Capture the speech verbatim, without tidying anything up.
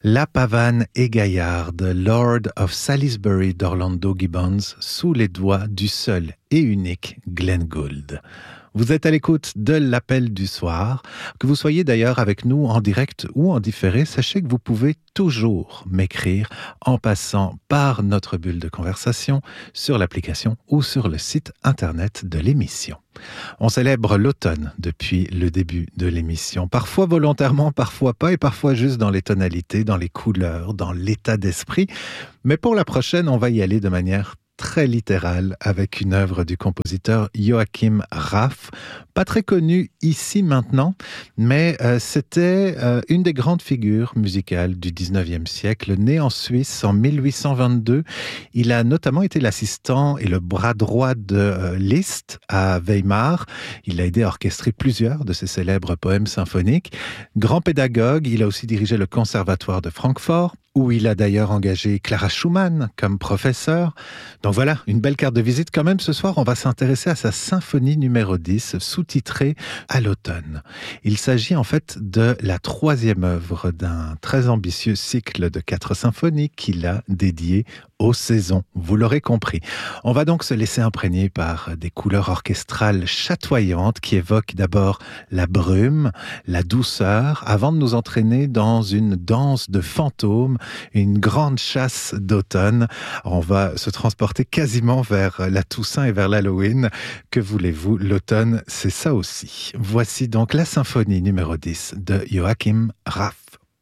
La pavane et gaillarde, Lord of Salisbury d'Orlando Gibbons, sous les doigts du seul et unique Glenn Gould. Vous êtes à l'écoute de l'appel du soir. Que vous soyez d'ailleurs avec nous en direct ou en différé, sachez que vous pouvez toujours m'écrire en passant par notre bulle de conversation sur l'application ou sur le site internet de l'émission. On célèbre l'automne depuis le début de l'émission, parfois volontairement, parfois pas, et parfois juste dans les tonalités, dans les couleurs, dans l'état d'esprit. Mais pour la prochaine, on va y aller de manière très littérale avec une œuvre du compositeur Joachim Raff, pas très connu ici maintenant, mais euh, c'était euh, une des grandes figures musicales du dix-neuvième siècle, né en Suisse en mille huit cent vingt-deux. Il a notamment été l'assistant et le bras droit de euh, Liszt à Weimar. Il a aidé à orchestrer plusieurs de ses célèbres poèmes symphoniques. Grand pédagogue, il a aussi dirigé le conservatoire de Francfort, où il a d'ailleurs engagé Clara Schumann comme professeur. Donc voilà, une belle carte de visite quand même. Ce soir, on va s'intéresser à sa symphonie numéro dix, sous-titrée « À l'automne ». Il s'agit en fait de la troisième œuvre d'un très ambitieux cycle de quatre symphonies qu'il a dédié aux saisons, vous l'aurez compris. On va donc se laisser imprégner par des couleurs orchestrales chatoyantes qui évoquent d'abord la brume, la douceur, avant de nous entraîner dans une danse de fantômes, une grande chasse d'automne. On va se transporter quasiment vers la Toussaint et vers l'Halloween. Que voulez-vous, l'automne, c'est ça aussi. Voici donc la symphonie numéro dix de Joachim Raff.